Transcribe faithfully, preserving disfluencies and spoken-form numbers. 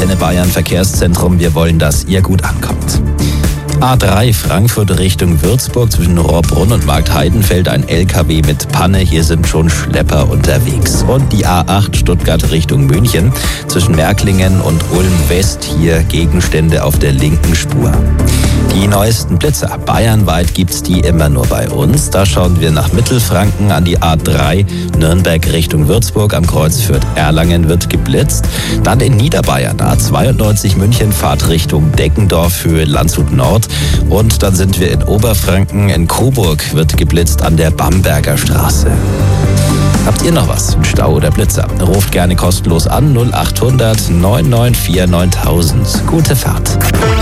Antenne Bayern Verkehrszentrum. Wir wollen, dass ihr gut ankommt. A drei Frankfurt Richtung Würzburg zwischen Rohrbrunn und Marktheidenfeld ein L K W mit Panne. Hier sind schon Schlepper unterwegs. Und die A acht Stuttgart Richtung München zwischen Märklingen und Ulm West. Hier Gegenstände auf der linken Spur. Die neuesten Blitzer. Bayernweit gibt's die immer nur bei uns. Da schauen wir nach Mittelfranken an die A drei Nürnberg Richtung Würzburg. Am Kreuz Fürth-Erlangen wird geblitzt. Dann in Niederbayern A zweiundneunzig München Fahrt Richtung Deckendorf Höhe Landshut Nord. Und dann sind wir in Oberfranken. In Coburg wird geblitzt an der Bamberger Straße. Habt ihr noch was? Ein Stau oder Blitzer? Ruft gerne kostenlos an null acht hundert neun neun vier neuntausend. Gute Fahrt.